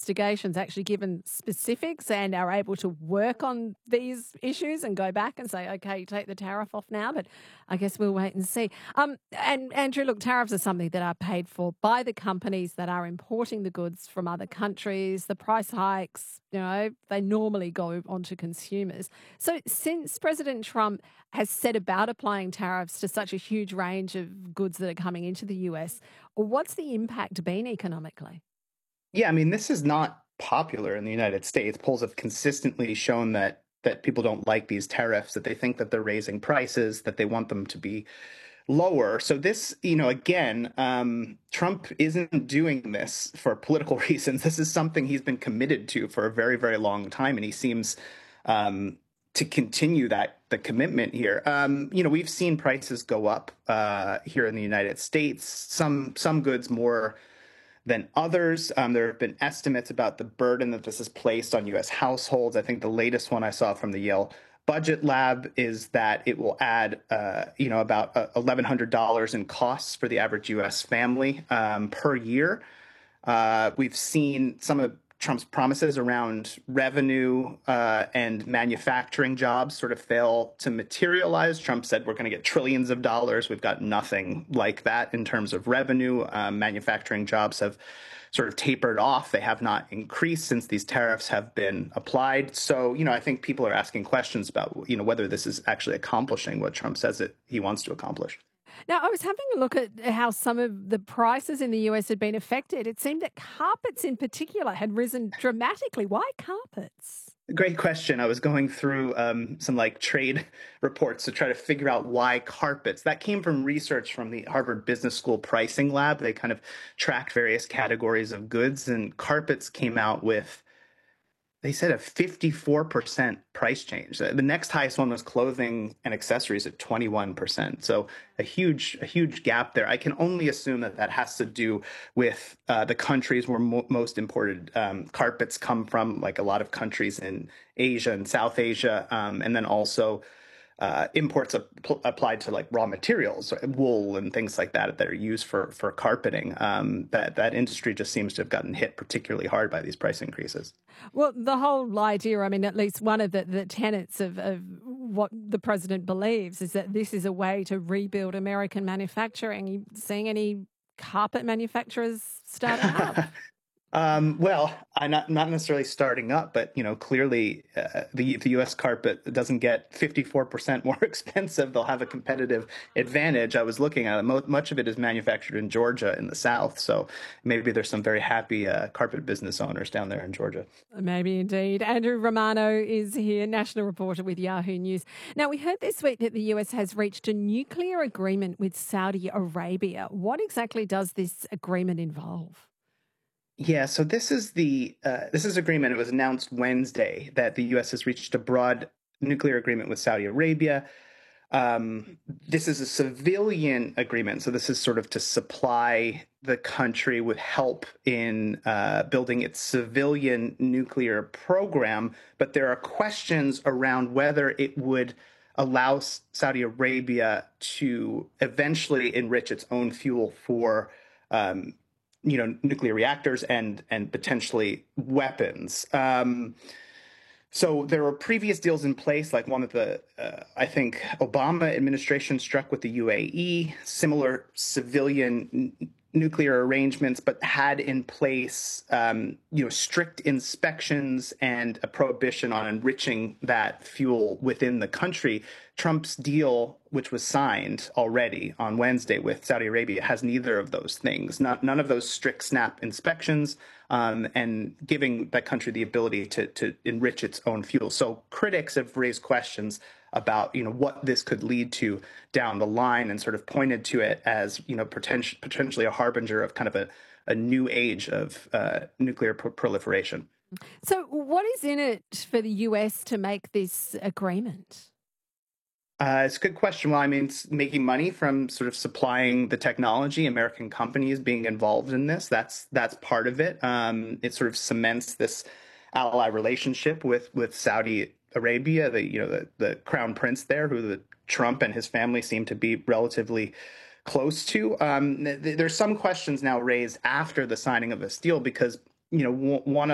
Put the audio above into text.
investigations actually given specifics and are able to work on these issues and go back and say, okay, you take the tariff off now, but I guess we'll wait and see. And Andrew, look, tariffs are something that are paid for by the companies that are importing the goods from other countries. The price hikes, they normally go on to consumers. So since President Trump has set about applying tariffs to such a huge range of goods that are coming into the US, what's the impact been economically? Yeah, I mean, this is not popular in the United States. Polls have consistently shown that people don't like these tariffs, that they think that they're raising prices, that they want them to be lower. So this, again, Trump isn't doing this for political reasons. This is something he's been committed to for a very, very long time, and he seems to continue the commitment here. We've seen prices go up here in the United States. Some goods more than others. There have been estimates about the burden that this has placed on U.S. households. I think the latest one I saw from the Yale Budget Lab is that it will add, about $1,100 in costs for the average U.S. family per year. We've seen some of Trump's promises around revenue and manufacturing jobs sort of fail to materialize. Trump said we're going to get trillions of dollars. We've got nothing like that in terms of revenue. Manufacturing jobs have sort of tapered off. They have not increased since these tariffs have been applied. So, I think people are asking questions about, whether this is actually accomplishing what Trump says that he wants to accomplish. Now, I was having a look at how some of the prices in the US had been affected. It seemed that carpets in particular had risen dramatically. Why carpets? Great question. I was going through some trade reports to try to figure out why carpets. That came from research from the Harvard Business School Pricing Lab. They kind of tracked various categories of goods, and carpets came out with, they said, a 54% price change. The next highest one was clothing and accessories at 21%. So a huge gap there. I can only assume that has to do with the countries where most imported carpets come from, like a lot of countries in Asia and South Asia, and then also imports applied to raw materials, wool and things like that are used for carpeting. That industry just seems to have gotten hit particularly hard by these price increases. Well, the whole idea, at least one of the tenets of what the president believes is that this is a way to rebuild American manufacturing. Are you seeing any carpet manufacturers starting up? Well, I'm not necessarily starting up, but clearly the U.S. carpet doesn't get 54% more expensive. They'll have a competitive advantage. I was looking at it. Much of it is manufactured in Georgia in the South, so maybe there's some very happy carpet business owners down there in Georgia. Maybe indeed. Andrew Romano is here, national reporter with Yahoo News. Now, we heard this week that the U.S. has reached a nuclear agreement with Saudi Arabia. What exactly does this agreement involve? Yeah, so this is agreement. It was announced Wednesday that the U.S. has reached a broad nuclear agreement with Saudi Arabia. This is a civilian agreement, so this is sort of to supply the country with help in building its civilian nuclear program. But there are questions around whether it would allow Saudi Arabia to eventually enrich its own fuel for nuclear reactors and potentially weapons. So there were previous deals in place, like one that I think Obama administration struck with the UAE, similar civilian nuclear arrangements, but had in place, strict inspections and a prohibition on enriching that fuel within the country. Trump's deal, which was signed already on Wednesday with Saudi Arabia, has neither of those things. None of those strict snap inspections, and giving that country the ability to enrich its own fuel. So critics have raised questions about what this could lead to down the line, and sort of pointed to it as potentially a harbinger of kind of a new age of nuclear proliferation. So what is in it for the US to make this agreement? It's a good question. Well, it's making money from sort of supplying the technology, American companies being involved in this. That's part of it. It sort of cements this ally relationship with Saudi Arabia, the crown prince there, who Trump and his family seem to be relatively close to. There's some questions now raised after the signing of this deal because one